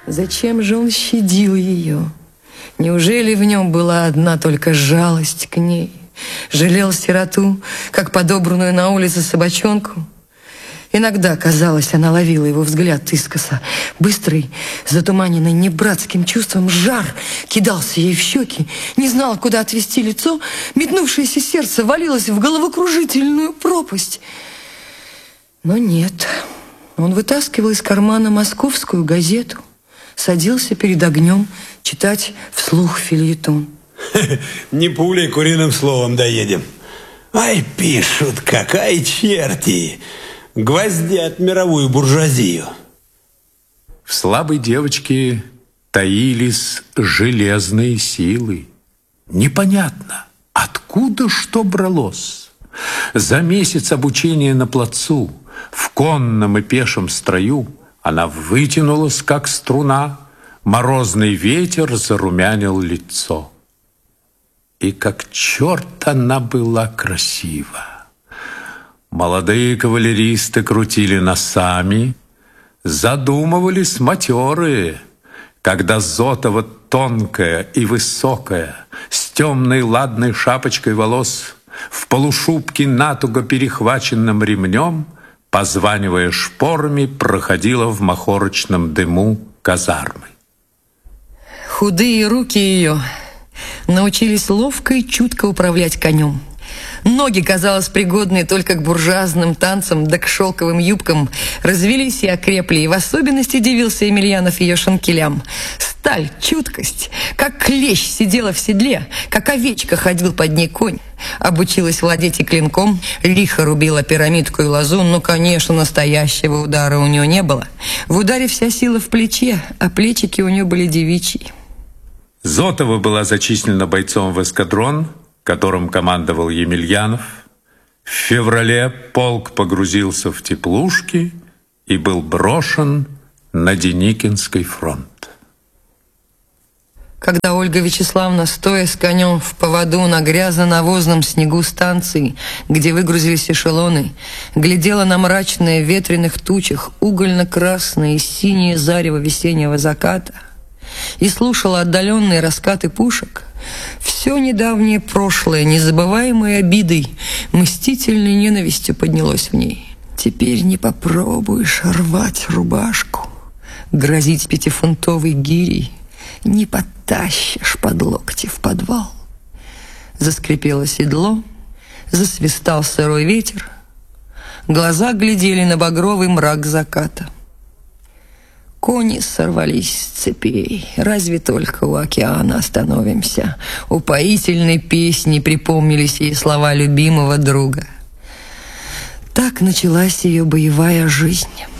Зачем же он щадил ее? Неужели в нем была одна только жалость к ней? Жалел сироту, как подобранную на улице собачонку? Иногда, казалось, она ловила его взгляд искоса. Быстрый, затуманенный небратским чувством, жар кидался ей в щеки. Не знала, куда отвести лицо. Метнувшееся сердце валилось в головокружительную пропасть. Но нет. Он вытаскивал из кармана московскую газету, садился перед огнем читать вслух фельетон. Не пулей, куриным словом доедем. Ай, пишут, какая черти! Гвоздят мировую буржуазию. В слабой девочке таились железные силы. Непонятно, откуда что бралось. За месяц обучения на плацу, в конном и пешем строю, она вытянулась, как струна, морозный ветер зарумянил лицо. И как черт она была красива. Молодые кавалеристы крутили носами, задумывались матерые, когда Зотова тонкая и высокая, с темной ладной шапочкой волос, в полушубке натуго перехваченным ремнем, позванивая шпорами, проходила в махорочном дыму казармы. Худые руки ее научились ловко и чутко управлять конем. Ноги, казалось, пригодные только к буржуазным танцам да к шелковым юбкам, развелись и окрепли, и в особенности дивился Емельянов ее шанкелям. Сталь, чуткость, как клещ сидела в седле, как овечка ходил под ней конь. Обучилась владеть и клинком, лихо рубила пирамидку и лозу, но, конечно, настоящего удара у нее не было. В ударе вся сила в плече, а плечики у нее были девичьи. Зотова была зачислена бойцом в эскадрон, которым командовал Емельянов. В феврале полк погрузился в теплушки и был брошен на Деникинский фронт. Когда Ольга Вячеславовна, стоя с конем в поводу на грязно-навозном снегу станции, где выгрузились эшелоны, глядела на мрачные в ветреных тучах угольно-красные и синие зарево весеннего заката и слушала отдаленные раскаты пушек, все недавнее прошлое, незабываемой обидой, мстительной ненавистью поднялось в ней. Теперь не попробуешь рвать рубашку, грозить пятифунтовой гирей, не подтащишь под локти в подвал. Заскрипело седло, засвистал сырой ветер, глаза глядели на багровый мрак заката. Кони сорвались с цепей, разве только у океана остановимся. Упоительной песни припомнились ей слова любимого друга. Так началась ее боевая жизнь.